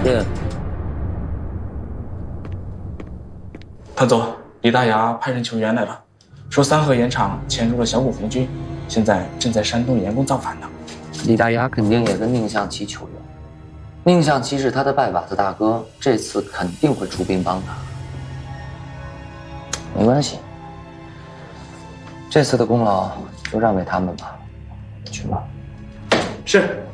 对。 谭总，李大牙派人求援来了，说三河盐场潜入了小股红军，现在正在山东严攻造反呢。 李大牙肯定也跟宁向奇求援，宁向奇是他的拜把子大哥，这次肯定会出兵帮他。没关系，这次的功劳就让给他们吧。去吧。 是。